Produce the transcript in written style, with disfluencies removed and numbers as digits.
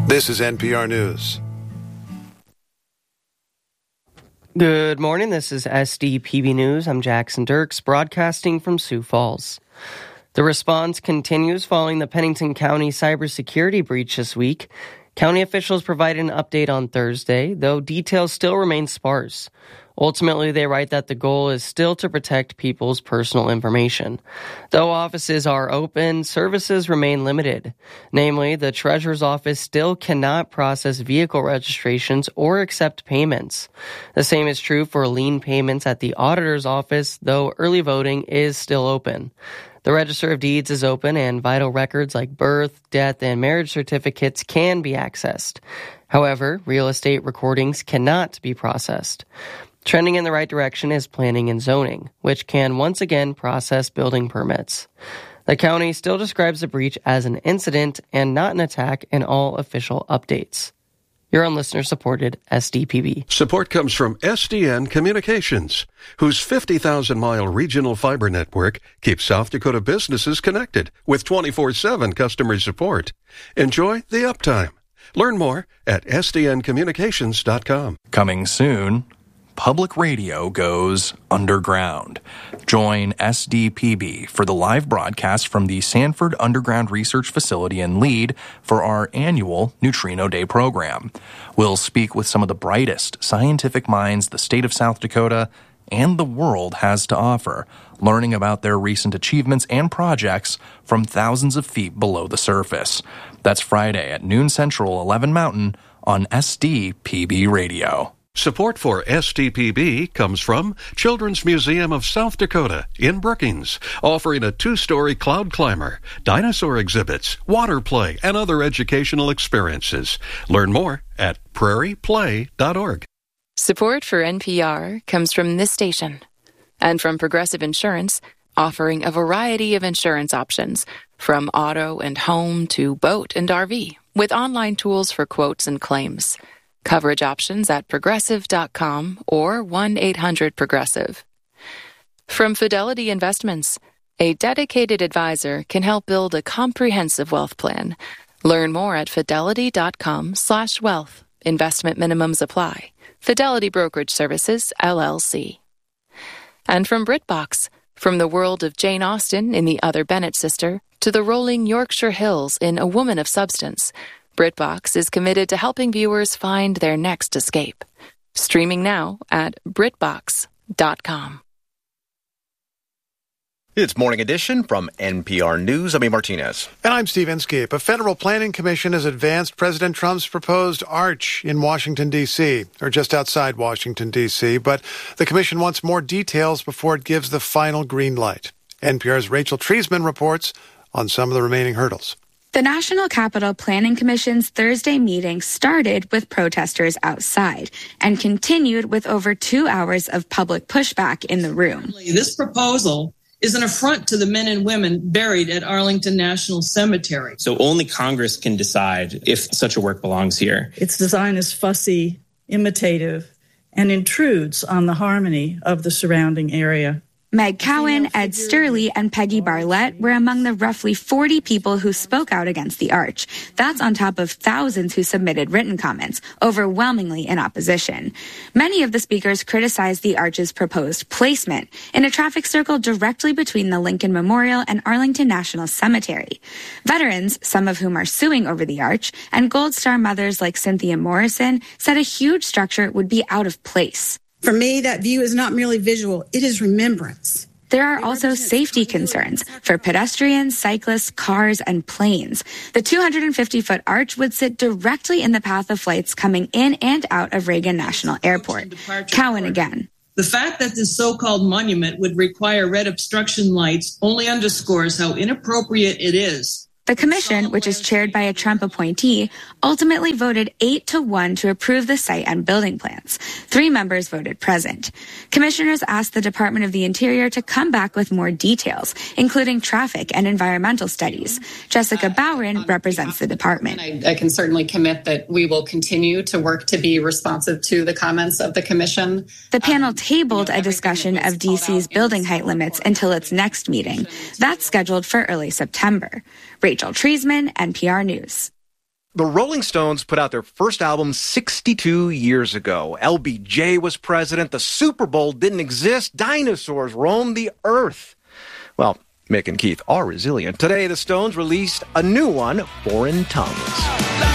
This is NPR News. Good morning. This is SDPB News. I'm Jackson Dirks, broadcasting from Sioux Falls. The response continues following the Pennington County cybersecurity breach this week. County officials provided an update on Thursday, though details still remain sparse. Ultimately, they write that the goal is still to protect people's personal information. Though offices are open, services remain limited. Namely, the Treasurer's Office still cannot process vehicle registrations or accept payments. The same is true for lien payments at the Auditor's Office, though early voting is still open. The Register of Deeds is open, and vital records like birth, death, and marriage certificates can be accessed. However, real estate recordings cannot be processed. Trending in the right direction is planning and zoning, which can once again process building permits. The county still describes the breach as an incident and not an attack in all official updates. You're on listener-supported SDPB. Support comes from SDN Communications, whose 50,000-mile regional fiber network keeps South Dakota businesses connected with 24/7 customer support. Enjoy the uptime. Learn more at sdncommunications.com. Coming soon, public radio goes underground. Join SDPB for the live broadcast from the Sanford Underground Research Facility in Lead for our annual Neutrino Day program. We'll speak with some of the brightest scientific minds the state of South Dakota and the world has to offer, learning about their recent achievements and projects from thousands of feet below the surface. That's Friday at noon Central, 11 Mountain on SDPB Radio. Support for SDPB comes from Children's Museum of South Dakota in Brookings, offering a 2-story cloud climber, dinosaur exhibits, water play, and other educational experiences. Learn more at prairieplay.org. Support for NPR comes from this station and from Progressive Insurance, offering a variety of insurance options, from auto and home to boat and RV, with online tools for quotes and claims. Coverage options at progressive.com or 1-800-PROGRESSIVE. From Fidelity Investments, a dedicated advisor can help build a comprehensive wealth plan. Learn more at fidelity.com/wealth. Investment minimums apply. Fidelity Brokerage Services, LLC. And from BritBox, from the world of Jane Austen in The Other Bennett Sister to the rolling Yorkshire Hills in A Woman of Substance, BritBox is committed to helping viewers find their next escape. Streaming now at BritBox.com. It's Morning Edition from NPR News. I'm Martinez. And I'm Steve Inskeep. A federal planning commission has advanced President Trump's proposed arch in Washington, D.C., or just outside Washington, D.C., but the commission wants more details before it gives the final green light. NPR's Rachel Treisman reports on some of the remaining hurdles. The National Capital Planning Commission's Thursday meeting started with protesters outside and continued with over 2 hours of public pushback in the room. This proposal is an affront to the men and women buried at Arlington National Cemetery. So only Congress can decide if such a work belongs here. Its design is fussy, imitative, and intrudes on the harmony of the surrounding area. Meg Cowan, Ed Sturley, and Peggy Barlett were among the roughly 40 people who spoke out against the arch. That's on top of thousands who submitted written comments, overwhelmingly in opposition. Many of the speakers criticized the arch's proposed placement in a traffic circle directly between the Lincoln Memorial and Arlington National Cemetery. Veterans, some of whom are suing over the arch, and Gold Star mothers like Cynthia Morrison said a huge structure would be out of place. For me, that view is not merely visual, it is remembrance. There are also safety concerns for pedestrians, cyclists, cars, and planes. The 250-foot arch would sit directly in the path of flights coming in and out of Reagan National Airport. Cowan again. The fact that this so-called monument would require red obstruction lights only underscores how inappropriate it is. The commission, which is chaired by a Trump appointee, ultimately voted 8-1 to approve the site and building plans. 3 members voted present. Commissioners asked the Department of the Interior to come back with more details, including traffic and environmental studies. Jessica Bowron represents the department. I can certainly commit that we will continue to work to be responsive to the comments of the commission. The panel tabled a discussion of D.C.'s building height limits until its next meeting. That's scheduled for early September. Rachel Treisman, NPR News. The Rolling Stones put out their first album 62 years ago. LBJ was president. The Super Bowl didn't exist. Dinosaurs roamed the earth. Well, Mick and Keith are resilient. Today, the Stones released a new one, Foreign Tongues.